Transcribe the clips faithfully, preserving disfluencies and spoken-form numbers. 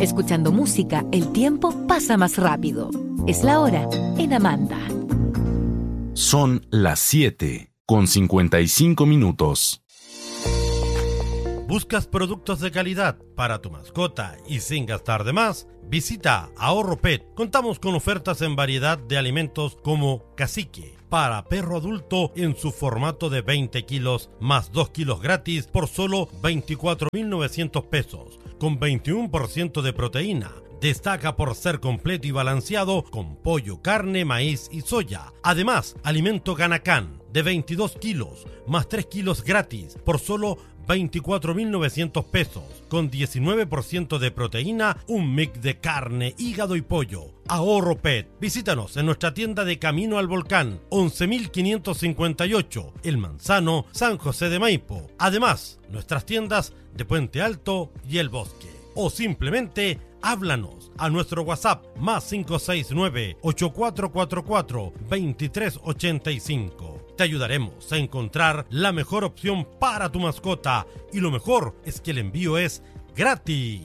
Escuchando música, el tiempo pasa más rápido. Es la hora en Amanda. Son las siete con cincuenta y cinco minutos. ¿Buscas productos de calidad para tu mascota y sin gastar de más? Visita Ahorro Pet. Contamos con ofertas en variedad de alimentos como cacique para perro adulto en su formato de veinte kilos más dos kilos gratis por solo veinticuatro mil novecientos pesos, con veintiuno por ciento de proteína. Destaca por ser completo y balanceado con pollo, carne, maíz y soya. Además, alimento Ganacán de veintidós kilos más tres kilos gratis por solo veinticuatro mil novecientos pesos, con diecinueve por ciento de proteína, un mix de carne, hígado y pollo. Ahorro Pet. Visítanos en nuestra tienda de Camino al Volcán, once mil quinientos cincuenta y ocho, El Manzano, San José de Maipo. Además, nuestras tiendas de Puente Alto y El Bosque. O simplemente háblanos a nuestro WhatsApp más cinco seis nueve, ocho cuatro cuatro cuatro, dos tres ocho cinco. Te ayudaremos a encontrar la mejor opción para tu mascota y lo mejor es que el envío es gratis.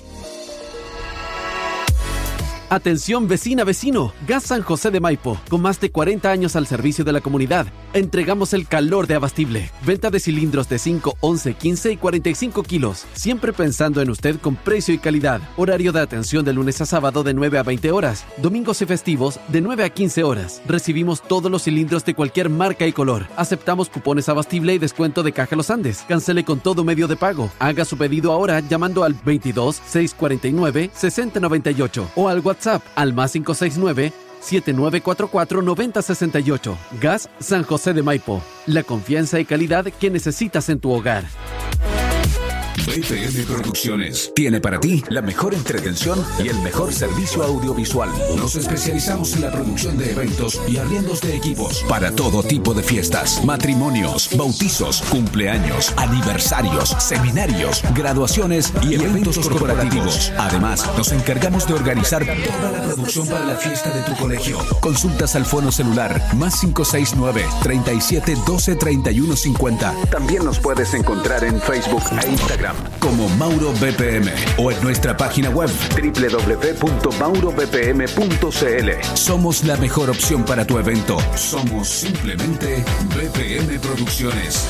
Atención vecina, vecino, Gas San José de Maipo, con más de cuarenta años al servicio de la comunidad. Entregamos el calor de Abastible. Venta de cilindros de cinco, once, quince y cuarenta y cinco kilos. Siempre pensando en usted con precio y calidad. Horario de atención de lunes a sábado de nueve a veinte horas. Domingos y festivos de nueve a quince horas. Recibimos todos los cilindros de cualquier marca y color. Aceptamos cupones Abastible y descuento de Caja Los Andes. Cancele con todo medio de pago. Haga su pedido ahora llamando al veintidós, seiscientos cuarenta y nueve, sesenta noventa y ocho o al WhatsApp al más cinco seis nueve, siete nueve cuatro cuatro, nueve cero seis ocho. Gas San José de Maipo. La confianza y calidad que necesitas en tu hogar. B P M Producciones tiene para ti la mejor entretención y el mejor servicio audiovisual. Nos especializamos en la producción de eventos y arriendos de equipos para todo tipo de fiestas, matrimonios, bautizos, cumpleaños, aniversarios, seminarios, graduaciones y eventos corporativos. Además, nos encargamos de organizar toda la producción para la fiesta de tu colegio. Consultas al fono celular más cinco seis nueve, treinta y siete, doce, treinta y uno cincuenta. También nos puedes encontrar en Facebook e Instagram como Mauro B P M o en nuestra página web doble u doble u doble u punto mauro b p m punto c l. Somos la mejor opción para tu evento. Somos simplemente B P M Producciones.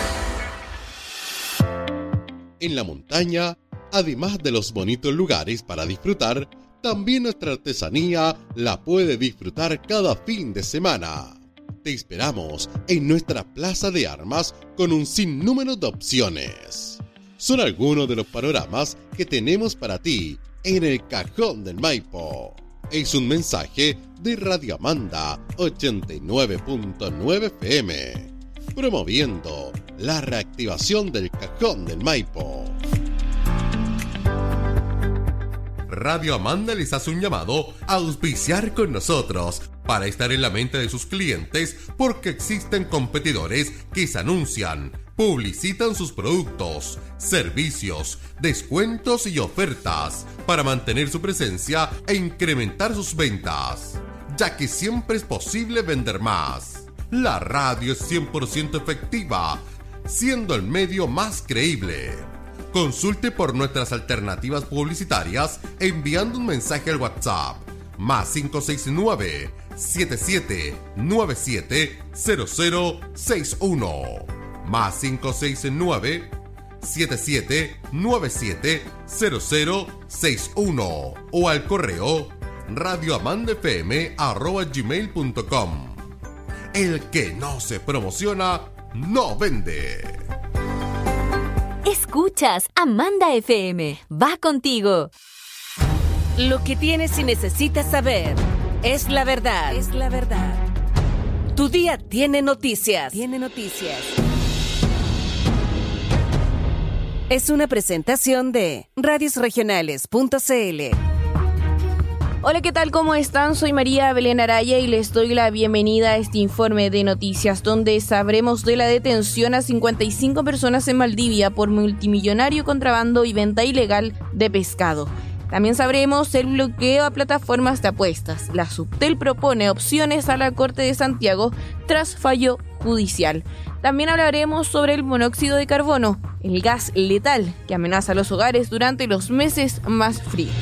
En la montaña, además de los bonitos lugares para disfrutar, también nuestra artesanía la puede disfrutar cada fin de semana. Te esperamos en nuestra plaza de armas con un sinnúmero de opciones. Son algunos de los panoramas que tenemos para ti en el Cajón del Maipo. Es un mensaje de Radio Amanda ochenta y nueve punto nueve F M, promoviendo la reactivación del Cajón del Maipo. Radio Amanda les hace un llamado a auspiciar con nosotros para estar en la mente de sus clientes, porque existen competidores que se anuncian, publicitan sus productos, servicios, descuentos y ofertas para mantener su presencia e incrementar sus ventas, ya que siempre es posible vender más. La radio es cien por ciento efectiva, siendo el medio más creíble. Consulte por nuestras alternativas publicitarias enviando un mensaje al WhatsApp más cinco seis nueve, siete siete nueve siete, cero cero seis uno más cinco seis nueve, siete siete nueve siete, cero cero seis uno o al correo radioamandafm arroba gmail punto com. El que no se promociona no vende. Escuchas Amanda F M. Va contigo. Lo que tienes y necesitas saber es la verdad. Es la verdad. Tu día tiene noticias. Tiene noticias. Es una presentación de radios regionales punto c l. Hola, ¿qué tal? ¿Cómo están? Soy María Belén Araya y les doy la bienvenida a este informe de noticias donde sabremos de la detención a cincuenta y cinco personas en Valdivia por multimillonario contrabando y venta ilegal de pescado. También sabremos el bloqueo a plataformas de apuestas. La Subtel propone opciones a la Corte de Santiago tras fallo judicial. También hablaremos sobre el monóxido de carbono, el gas letal que amenaza a los hogares durante los meses más fríos.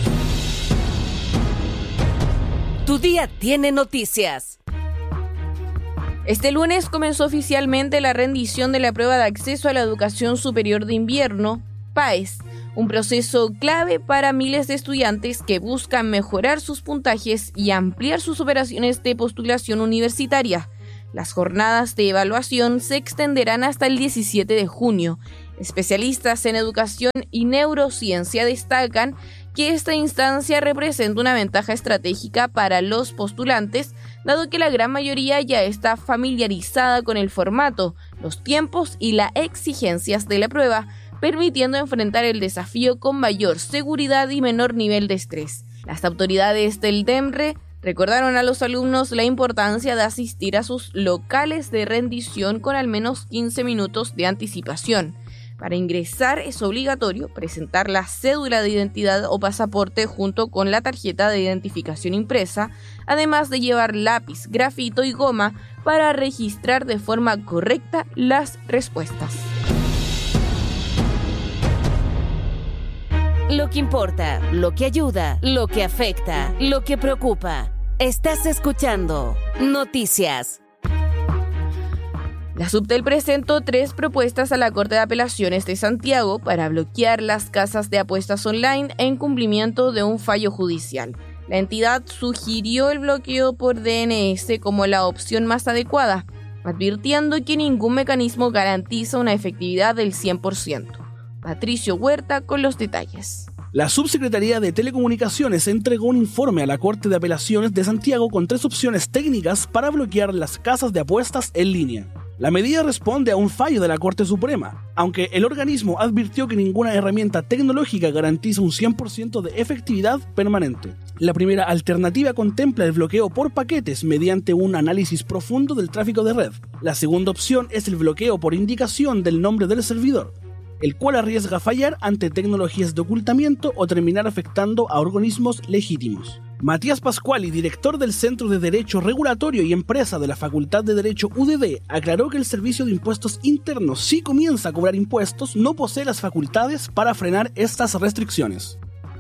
Tu día tiene noticias. Este lunes comenzó oficialmente la rendición de la prueba de acceso a la educación superior de invierno, PAES, un proceso clave para miles de estudiantes que buscan mejorar sus puntajes y ampliar sus operaciones de postulación universitaria. Las jornadas de evaluación se extenderán hasta el diecisiete de junio. Especialistas en educación y neurociencia destacan que esta instancia representa una ventaja estratégica para los postulantes, dado que la gran mayoría ya está familiarizada con el formato, los tiempos y las exigencias de la prueba, permitiendo enfrentar el desafío con mayor seguridad y menor nivel de estrés. Las autoridades del DEMRE recordaron a los alumnos la importancia de asistir a sus locales de rendición con al menos quince minutos de anticipación. Para ingresar es obligatorio presentar la cédula de identidad o pasaporte junto con la tarjeta de identificación impresa, además de llevar lápiz, grafito y goma para registrar de forma correcta las respuestas. Lo que importa, lo que ayuda, lo que afecta, lo que preocupa. Estás escuchando Noticias. La Subtel presentó tres propuestas a la Corte de Apelaciones de Santiago para bloquear las casas de apuestas online en cumplimiento de un fallo judicial. La entidad sugirió el bloqueo por D N S como la opción más adecuada, advirtiendo que ningún mecanismo garantiza una efectividad del cien por ciento. Patricio Huerta con los detalles. La Subsecretaría de Telecomunicaciones entregó un informe a la Corte de Apelaciones de Santiago con tres opciones técnicas para bloquear las casas de apuestas en línea. La medida responde a un fallo de la Corte Suprema, aunque el organismo advirtió que ninguna herramienta tecnológica garantiza un cien por ciento de efectividad permanente. La primera alternativa contempla el bloqueo por paquetes mediante un análisis profundo del tráfico de red. La segunda opción es el bloqueo por indicación del nombre del servidor, el cual arriesga fallar ante tecnologías de ocultamiento o terminar afectando a organismos legítimos. Matías Pascuali, director del Centro de Derecho Regulatorio y Empresa de la Facultad de Derecho U D D, aclaró que el Servicio de Impuestos Internos, si comienza a cobrar impuestos, no posee las facultades para frenar estas restricciones.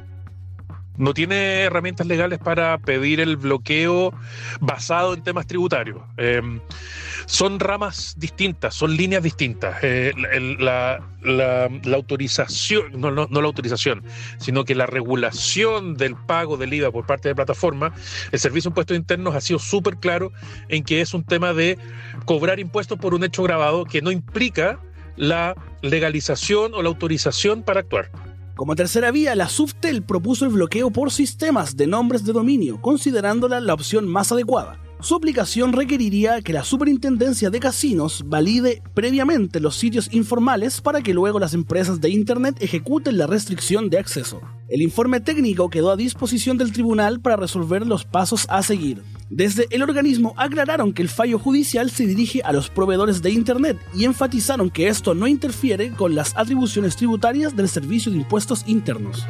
No tiene herramientas legales para pedir el bloqueo basado en temas tributarios. Eh, son ramas distintas, son líneas distintas. Eh, la, la, la autorización, no, no, no la autorización, sino que la regulación del pago del I V A por parte de plataforma, el Servicio de Impuestos Internos ha sido súper claro en que es un tema de cobrar impuestos por un hecho grabado que no implica la legalización o la autorización para actuar. Como tercera vía, la Subtel propuso el bloqueo por sistemas de nombres de dominio, considerándola la opción más adecuada. Su aplicación requeriría que la Superintendencia de Casinos valide previamente los sitios informales para que luego las empresas de Internet ejecuten la restricción de acceso. El informe técnico quedó a disposición del tribunal para resolver los pasos a seguir. Desde el organismo aclararon que el fallo judicial se dirige a los proveedores de Internet y enfatizaron que esto no interfiere con las atribuciones tributarias del Servicio de Impuestos Internos.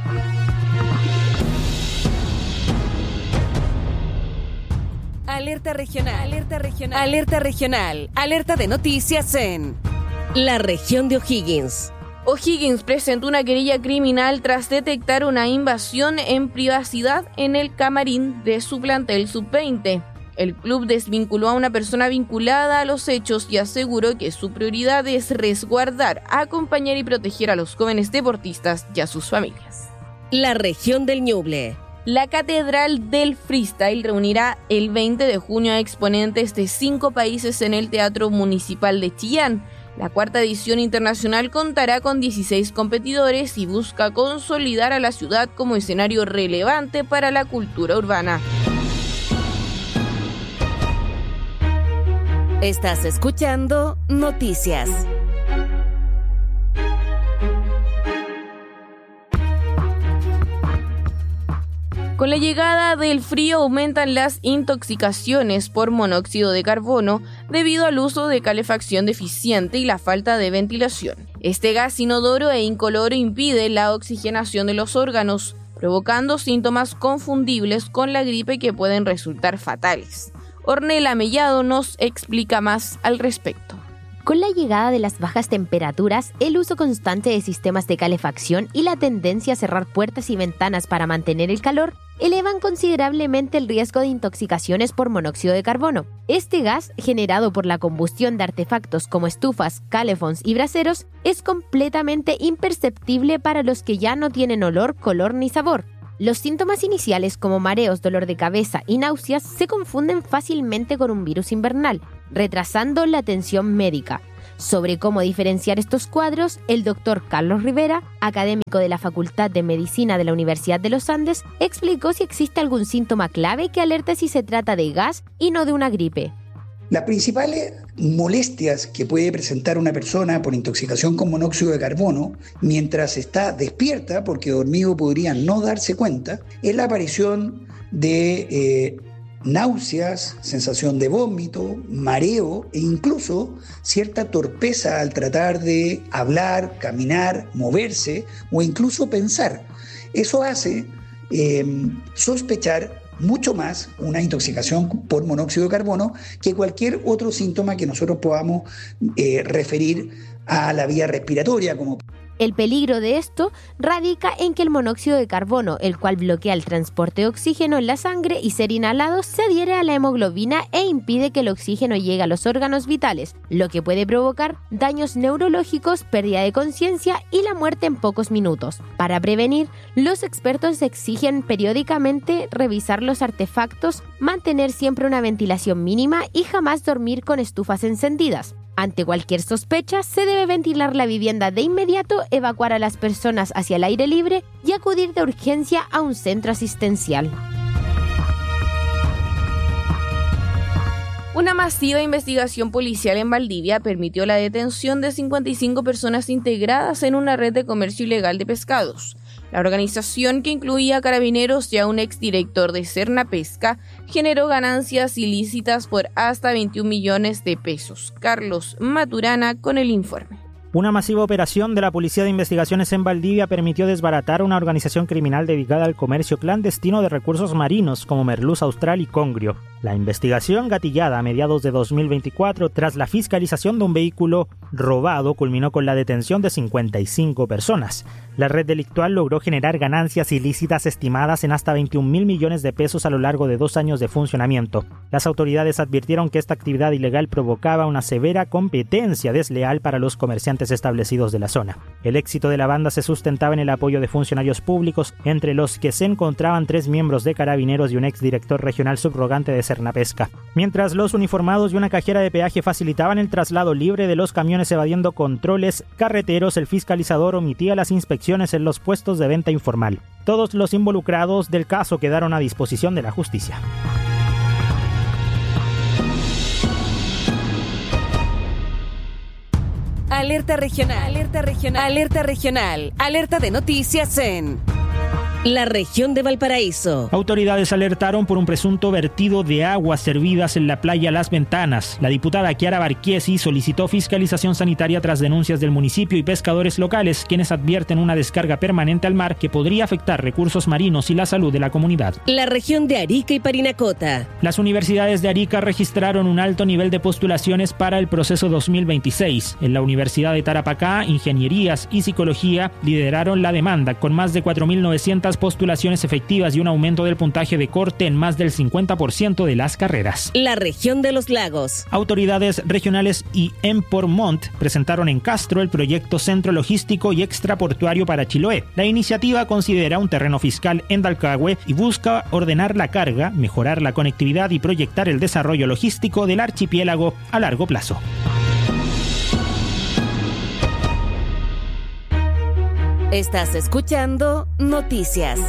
Alerta regional, alerta regional, alerta regional, alerta de noticias en la región de O'Higgins. O'Higgins presentó una querella criminal tras detectar una invasión en privacidad en el camarín de su plantel sub veinte. El club desvinculó a una persona vinculada a los hechos y aseguró que su prioridad es resguardar, acompañar y proteger a los jóvenes deportistas y a sus familias. La región del Ñuble. La Catedral del Freestyle reunirá el veinte de junio a exponentes de cinco países en el Teatro Municipal de Chillán. La cuarta edición internacional contará con dieciséis competidores y busca consolidar a la ciudad como escenario relevante para la cultura urbana. Estás escuchando Noticias. Con la llegada del frío aumentan las intoxicaciones por monóxido de carbono debido al uso de calefacción deficiente y la falta de ventilación. Este gas inodoro e incoloro impide la oxigenación de los órganos, provocando síntomas confundibles con la gripe que pueden resultar fatales. Ornella Mellado nos explica más al respecto. Con la llegada de las bajas temperaturas, el uso constante de sistemas de calefacción y la tendencia a cerrar puertas y ventanas para mantener el calor elevan considerablemente el riesgo de intoxicaciones por monóxido de carbono. Este gas, generado por la combustión de artefactos como estufas, calefons y braseros, es completamente imperceptible para los que ya no tienen olor, color ni sabor. Los síntomas iniciales como mareos, dolor de cabeza y náuseas se confunden fácilmente con un virus invernal, retrasando la atención médica. Sobre cómo diferenciar estos cuadros, el doctor Carlos Rivera, académico de la Facultad de Medicina de la Universidad de los Andes, explicó si existe algún síntoma clave que alerte si se trata de gas y no de una gripe. Las principales molestias que puede presentar una persona por intoxicación con monóxido de carbono mientras está despierta, porque dormido podría no darse cuenta, es la aparición de eh, náuseas, sensación de vómito, mareo e incluso cierta torpeza al tratar de hablar, caminar, moverse o incluso pensar. Eso hace eh, sospechar mucho más una intoxicación por monóxido de carbono que cualquier otro síntoma que nosotros podamos eh, referir a la vía respiratoria, como El peligro de esto radica en que el monóxido de carbono, el cual bloquea el transporte de oxígeno en la sangre y ser inhalado, se adhiere a la hemoglobina e impide que el oxígeno llegue a los órganos vitales, lo que puede provocar daños neurológicos, pérdida de conciencia y la muerte en pocos minutos. Para prevenir, los expertos exigen periódicamente revisar los artefactos, mantener siempre una ventilación mínima y jamás dormir con estufas encendidas. Ante cualquier sospecha, se debe ventilar la vivienda de inmediato, evacuar a las personas hacia el aire libre y acudir de urgencia a un centro asistencial. Una masiva investigación policial en Valdivia permitió la detención de cincuenta y cinco personas integradas en una red de comercio ilegal de pescados. La organización, que incluía a carabineros y a un exdirector de Cernapesca, generó ganancias ilícitas por hasta veintiún millones de pesos. Carlos Maturana con el informe. Una masiva operación de la Policía de Investigaciones en Valdivia permitió desbaratar una organización criminal dedicada al comercio clandestino de recursos marinos como merluza austral y congrio. La investigación, gatillada a mediados de dos mil veinticuatro tras la fiscalización de un vehículo robado, culminó con la detención de cincuenta y cinco personas. La red delictual logró generar ganancias ilícitas estimadas en hasta veintiún mil millones de pesos a lo largo de dos años de funcionamiento. Las autoridades advirtieron que esta actividad ilegal provocaba una severa competencia desleal para los comerciantes establecidos de la zona. El éxito de la banda se sustentaba en el apoyo de funcionarios públicos, entre los que se encontraban tres miembros de Carabineros y un exdirector regional subrogante de Cernapesca. Mientras los uniformados y una cajera de peaje facilitaban el traslado libre de los camiones evadiendo controles carreteros, el fiscalizador omitía las inspecciones en los puestos de venta informal. Todos los involucrados del caso quedaron a disposición de la justicia. Alerta regional, alerta regional, alerta regional, alerta de noticias en la región de Valparaíso. Autoridades alertaron por un presunto vertido de aguas servidas en la playa Las Ventanas. La diputada Kiara Barquiesi solicitó fiscalización sanitaria tras denuncias del municipio y pescadores locales, quienes advierten una descarga permanente al mar que podría afectar recursos marinos y la salud de la comunidad. La región de Arica y Parinacota. Las universidades de Arica registraron un alto nivel de postulaciones para el proceso dos mil veintiséis. En la Universidad de Tarapacá, Ingenierías y Psicología lideraron la demanda, con más de cuatro mil novecientas postulaciones efectivas y un aumento del puntaje de corte en más del cincuenta por ciento de las carreras. La región de los lagos. Autoridades regionales y Empormont presentaron en Castro el proyecto Centro Logístico y Extraportuario para Chiloé. La iniciativa considera un terreno fiscal en Dalcahue y busca ordenar la carga, mejorar la conectividad y proyectar el desarrollo logístico del archipiélago a largo plazo. Estás escuchando Noticias.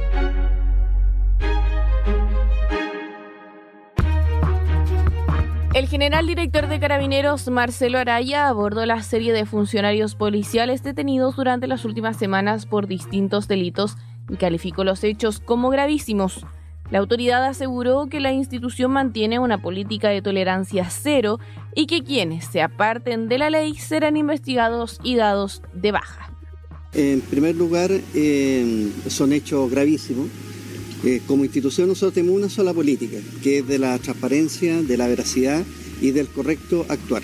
El general director de Carabineros, Marcelo Araya, abordó la serie de funcionarios policiales detenidos durante las últimas semanas por distintos delitos y calificó los hechos como gravísimos. La autoridad aseguró que la institución mantiene una política de tolerancia cero y que quienes se aparten de la ley serán investigados y dados de baja. En primer lugar, eh, son hechos gravísimos. Eh, como institución nosotros tenemos una sola política, que es de la transparencia, de la veracidad y del correcto actuar.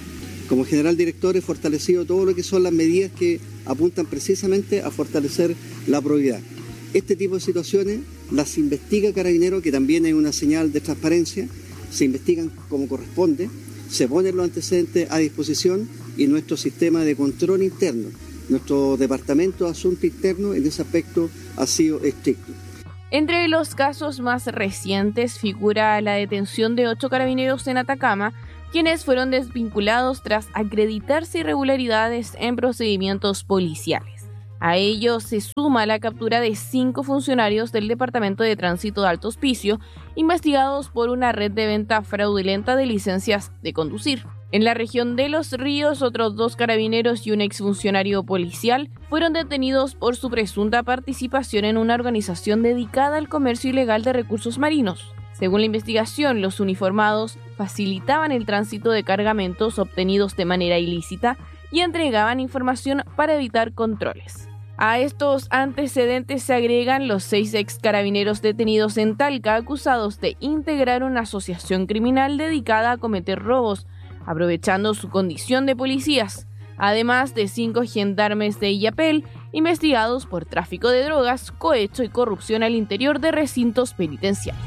Como general director he fortalecido todo lo que son las medidas que apuntan precisamente a fortalecer la probidad. Este tipo de situaciones las investiga Carabineros, que también es una señal de transparencia, se investigan como corresponde, se ponen los antecedentes a disposición y nuestro sistema de control interno, nuestro departamento de asuntos internos en ese aspecto ha sido estricto. Entre los casos más recientes figura la detención de ocho carabineros en Atacama, quienes fueron desvinculados tras acreditarse irregularidades en procedimientos policiales. A ello se suma la captura de cinco funcionarios del Departamento de Tránsito de Alto Hospicio, investigados por una red de venta fraudulenta de licencias de conducir. En la región de Los Ríos, otros dos carabineros y un exfuncionario policial fueron detenidos por su presunta participación en una organización dedicada al comercio ilegal de recursos marinos. Según la investigación, los uniformados facilitaban el tránsito de cargamentos obtenidos de manera ilícita y entregaban información para evitar controles. A estos antecedentes se agregan los seis ex carabineros detenidos en Talca, acusados de integrar una asociación criminal dedicada a cometer robos, aprovechando su condición de policías, además de cinco gendarmes de Illapel, investigados por tráfico de drogas, cohecho y corrupción al interior de recintos penitenciarios.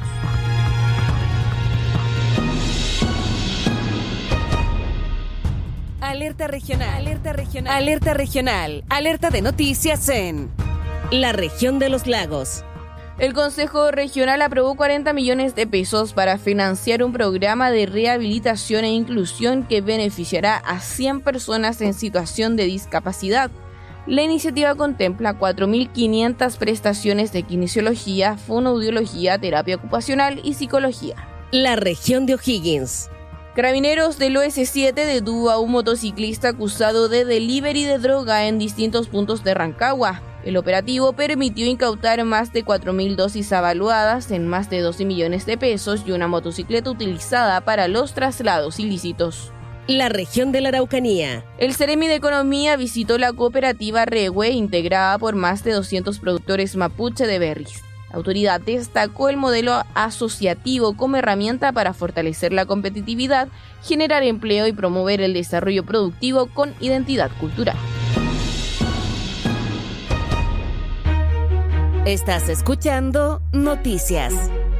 Alerta regional, alerta regional, alerta regional, alerta de noticias en la región de los lagos. El Consejo Regional aprobó cuarenta millones de pesos para financiar un programa de rehabilitación e inclusión que beneficiará a cien personas en situación de discapacidad. La iniciativa contempla cuatro mil quinientas prestaciones de kinesiología, fonoaudiología, terapia ocupacional y psicología. La región de O'Higgins. Carabineros del O S siete detuvo a un motociclista acusado de delivery de droga en distintos puntos de Rancagua. El operativo permitió incautar más de cuatro mil dosis avaluadas en más de doce millones de pesos y una motocicleta utilizada para los traslados ilícitos. La región de la Araucanía. El Ceremi de Economía visitó la cooperativa Rehue, integrada por más de doscientos productores mapuche de berries. La autoridad destacó el modelo asociativo como herramienta para fortalecer la competitividad, generar empleo y promover el desarrollo productivo con identidad cultural. Estás escuchando Noticias.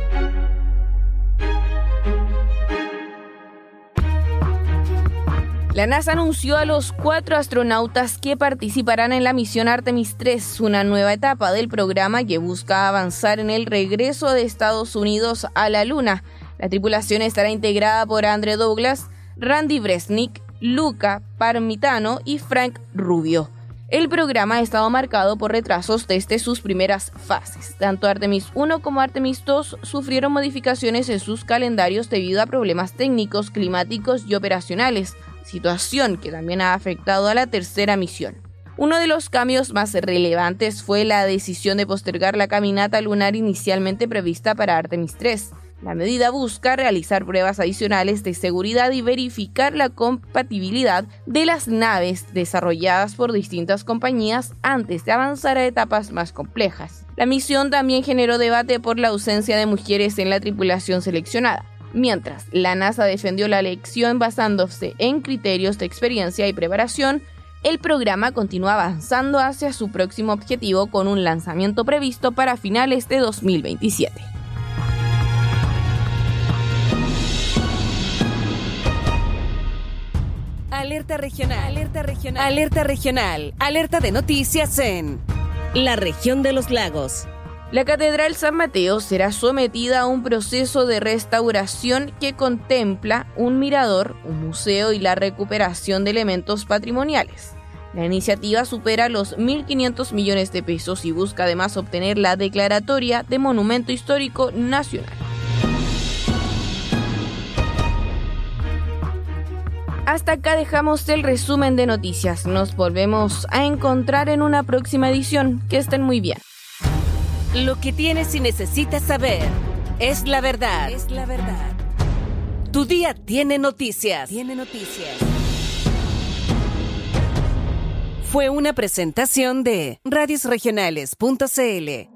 La NASA anunció a los cuatro astronautas que participarán en la misión Artemis tres, una nueva etapa del programa que busca avanzar en el regreso de Estados Unidos a la Luna. La tripulación estará integrada por Andre Douglas, Randy Bresnik, Luca Parmitano y Frank Rubio. El programa ha estado marcado por retrasos desde sus primeras fases. Tanto Artemis uno como Artemis dos sufrieron modificaciones en sus calendarios debido a problemas técnicos, climáticos y operacionales, situación que también ha afectado a la tercera misión. Uno de los cambios más relevantes fue la decisión de postergar la caminata lunar inicialmente prevista para Artemis tres. La medida busca realizar pruebas adicionales de seguridad y verificar la compatibilidad de las naves desarrolladas por distintas compañías antes de avanzar a etapas más complejas. La misión también generó debate por la ausencia de mujeres en la tripulación seleccionada. Mientras la NASA defendió la elección basándose en criterios de experiencia y preparación, el programa continúa avanzando hacia su próximo objetivo con un lanzamiento previsto para finales de dos mil veintisiete. Alerta regional, alerta regional, alerta regional, alerta de noticias en la región de los lagos. La Catedral San Mateo será sometida a un proceso de restauración que contempla un mirador, un museo y la recuperación de elementos patrimoniales. La iniciativa supera los mil quinientos millones de pesos y busca además obtener la declaratoria de Monumento Histórico Nacional. Hasta acá dejamos el resumen de noticias. Nos volvemos a encontrar en una próxima edición. Que estén muy bien. Lo que tienes y necesitas saber es la verdad. Es la verdad. Tu día tiene noticias. Tiene noticias. Fue una presentación de radios regionales punto c l.